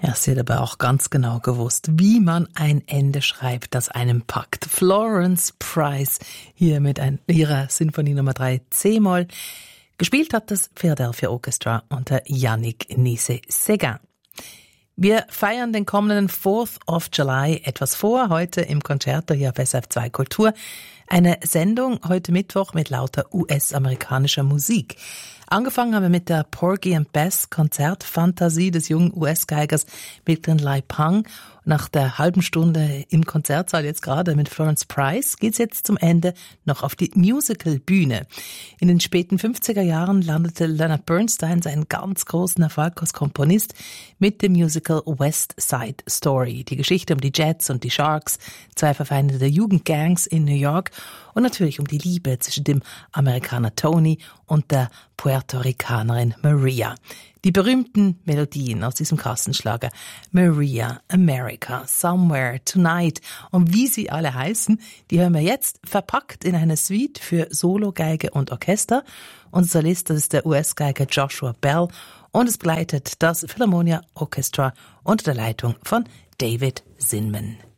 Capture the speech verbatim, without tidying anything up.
Ja, sie hat aber auch ganz genau gewusst, wie man ein Ende schreibt, das einem packt. Florence Price hier mit ein, ihrer Sinfonie Nummer drei C-Moll. Gespielt hat das Philadelphia Orchestra unter Yannick Nézet-Séguin. Wir feiern den kommenden Fourth of July etwas vor, heute im Concerto hier auf S R F zwei Kultur. Eine Sendung heute Mittwoch mit lauter U S-amerikanischer Musik. Angefangen haben wir mit der Porgy and Bess Konzertfantasie des jungen U S-Geigers Milton Lai Pang. Nach der halben Stunde im Konzertsaal jetzt gerade mit Florence Price geht's jetzt zum Ende noch auf die Musical-Bühne. In den späten fünfziger Jahren landete Leonard Bernstein seinen ganz großen Erfolg als Komponist mit dem Musical West Side Story. Die Geschichte um die Jets und die Sharks, zwei verfeindete Jugendgangs in New York und natürlich um die Liebe zwischen dem Amerikaner Tony und der Puerto Ricanerin Maria. Die berühmten Melodien aus diesem Kassenschlager Maria, America, Somewhere, Tonight und wie sie alle heißen, die hören wir jetzt verpackt in eine Suite für Solo, Geige und Orchester. Unser Solist, das ist der U S-Geiger Joshua Bell und es begleitet das Philharmonia Orchestra unter der Leitung von David Zinman.